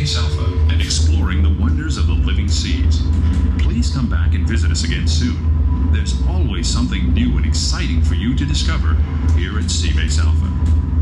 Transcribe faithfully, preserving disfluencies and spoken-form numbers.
Seabase Alpha. and exploring the wonders of the living seas. Please come back and visit us again soon. There's always something new and exciting for you to discover here at Seabase Alpha.